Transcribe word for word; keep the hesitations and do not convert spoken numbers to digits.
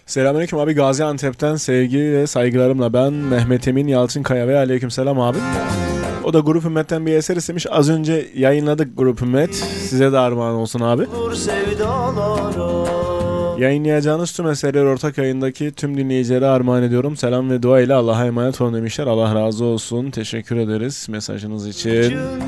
Selamünaleyküm abi, Gaziantep'ten sevgi ve saygılarımla ben Mehmet Emin Yalçınkaya ve aleykümselam abi. O da Grup Ümmet'ten bir eser istemiş. Az önce yayınladık Grup Ümmet. Size de armağan olsun abi. Yayınlayacağınız tüm eserleri ortak yayındaki tüm dinleyicilere armağan ediyorum. Selam ve dua ile Allah'a emanet olun demişler. Allah razı olsun. Teşekkür ederiz mesajınız için.